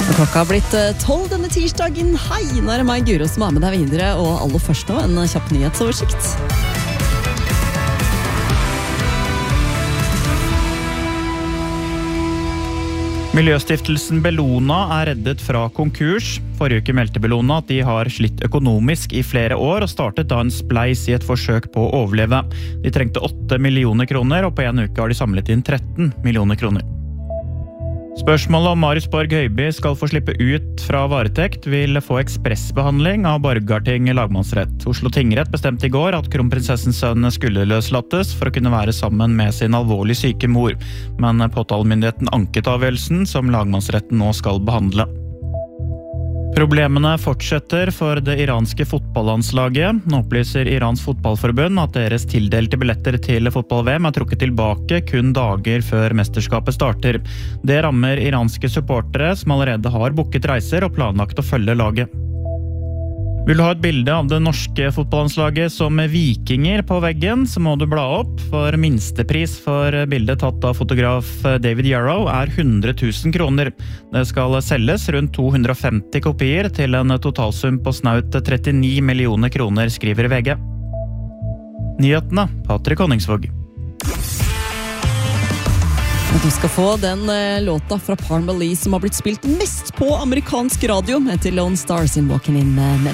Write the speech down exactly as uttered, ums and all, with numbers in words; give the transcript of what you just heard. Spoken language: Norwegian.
Klokka har blitt tolv denne tirsdagen. Hei, nå er det meg, Guro, som er med deg videre. Og aller først nå, en kjapp nyhetsoversikt. Miljøstiftelsen Bellona er reddet fra konkurs. Forrige uke meldte Bellona at de har slitt økonomisk i flere år og startet da en spleis i et forsøk på å overleve. De trengte åtte millioner kroner, og på en uke har de samlet inn tretten millioner kroner. Spørsmålet om Marius Borg Høiby skal få slippe ut fra varetekt vil få ekspressbehandling av Borgarting lagmannsrett. Oslo tingrett bestemte i går at kronprinsessens sønn skulle løslates for å kunne være sammen med sin alvorlig syke mor. Men påtalemyndigheten anket avgjørelsen som lagmannsretten nå skal behandle. Problemene fortsetter for det iranske fotballandslaget. Nå opplyser Irans fotballforbund at deres tildelte billetter til fotball-V M er trukket tilbake kun dager før mesterskapet starter. Det rammer iranske supportere som allerede har booket reiser og planlagt å følge laget. Vil du ha et bilde av det norske fotballandslaget som vikinger på veggen, så må du bla opp, for minstepris for bildet tatt av fotograf David Yarrow er hundre tusen kroner. Det skal selges rundt to hundre og femti kopier til en totalsum på snaut trettini millioner kroner, skriver V G. Nyhetene, Patrick Honningsvåg. Du skal få den låta fra Parma Lee som har blitt spilt mest på amerikansk radio etter Lone Stars in Walking in Memphis.